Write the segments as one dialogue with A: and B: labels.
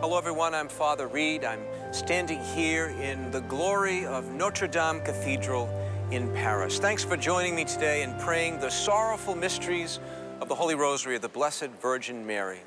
A: Hello everyone, I'm Father Reed. I'm standing here in the glory of Notre Dame Cathedral in Paris. Thanks for joining me today in praying the sorrowful mysteries of the Holy Rosary of the Blessed Virgin Mary.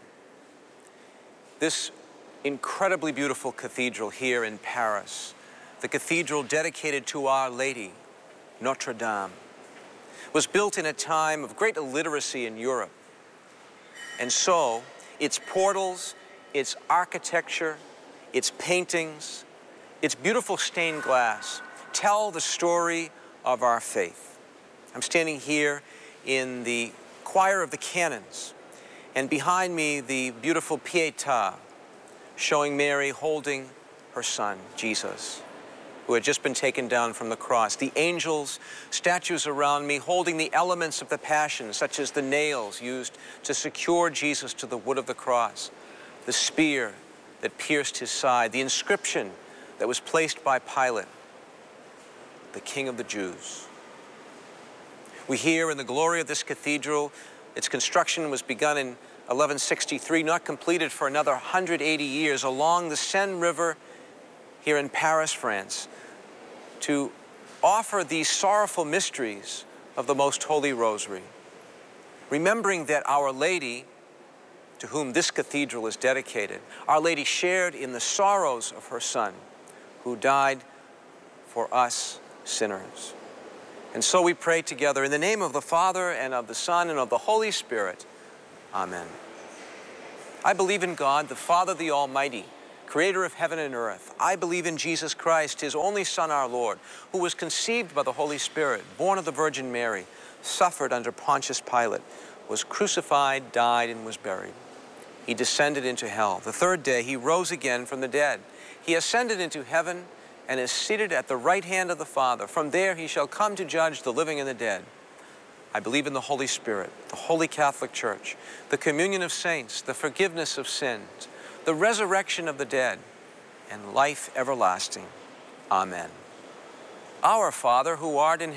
A: This incredibly beautiful cathedral here in Paris, the cathedral dedicated to Our Lady, Notre Dame, was built in a time of great illiteracy in Europe. And so, its portals, its architecture, its paintings, its beautiful stained glass tell the story of our faith. I'm standing here in the choir of the canons, and behind me the beautiful Pietà showing Mary holding her son, Jesus, who had just been taken down from the cross. The angels, statues around me holding the elements of the Passion, such as the nails used to secure Jesus to the wood of the cross, the spear that pierced his side, the inscription that was placed by Pilate, the King of the Jews. We hear in the glory of this cathedral, its construction was begun in 1163, not completed for another 180 years, along the Seine River here in Paris, France, to offer these sorrowful mysteries of the Most Holy Rosary, remembering that Our Lady, to whom this cathedral is dedicated, Our Lady shared in the sorrows of her Son, who died for us sinners. And so we pray together in the name of the Father, and of the Son, and of the Holy Spirit. Amen. I believe in God, the Father, the Almighty, creator of heaven and earth. I believe in Jesus Christ, his only Son, our Lord, who was conceived by the Holy Spirit, born of the Virgin Mary, suffered under Pontius Pilate, was crucified, died, and was buried. He descended into hell. The third day, he rose again from the dead. He ascended into heaven and is seated at the right hand of the Father. From there, he shall come to judge the living and the dead. I believe in the Holy Spirit, the Holy Catholic Church, the communion of saints, the forgiveness of sins, the resurrection of the dead, and life everlasting. Amen. Our Father, who art in